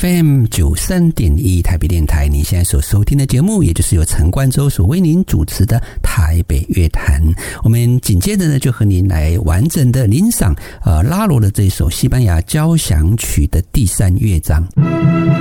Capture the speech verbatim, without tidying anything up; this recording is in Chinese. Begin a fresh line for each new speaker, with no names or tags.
F M 九三点一台北电台，你现在所收听的节目，也就是由陈冠洲所为您主持的台北乐坛。我们紧接着呢，就和您来完整的聆赏呃拉罗的这首西班牙交响曲的第三乐章。